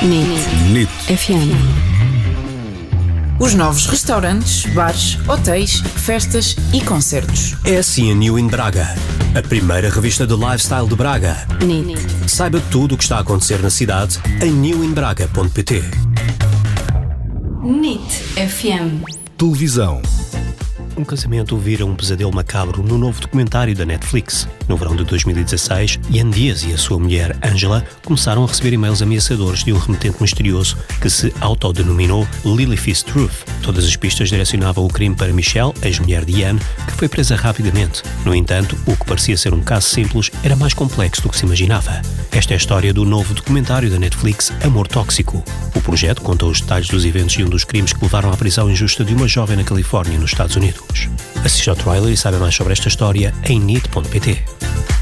NIT FM. Os novos restaurantes, bares, hotéis, festas e concertos. É assim a New in Braga, a primeira revista de lifestyle de Braga. NIT. Saiba tudo o que está a acontecer na cidade em newinbraga.pt. NIT FM. Televisão. Um casamento vira um pesadelo macabro no novo documentário da Netflix. No verão de 2016, Ian Diaz e a sua mulher, Angela, começaram a receber e-mails ameaçadores de um remetente misterioso que se autodenominou Lily Fist Truth. Todas as pistas direcionavam o crime para Michelle, ex-mulher de Ian, que foi presa rapidamente. No entanto, o que parecia ser um caso simples era mais complexo do que se imaginava. Esta é a história do novo documentário da Netflix, Amor Tóxico. O projeto conta os detalhes dos eventos e um dos crimes que levaram à prisão injusta de uma jovem na Califórnia, nos Estados Unidos. Assista ao trailer e saiba mais sobre esta história em nit.pt.